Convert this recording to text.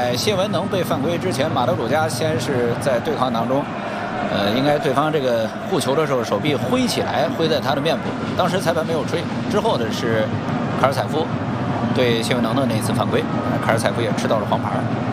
在谢文能被犯规之前，马德鲁加先是在对抗当中，应该对方这个护球的时候手臂挥起来，挥在他的面部，当时裁判没有吹。之后的是卡尔采夫对谢文能的那次犯规，卡尔采夫也吃到了黄牌。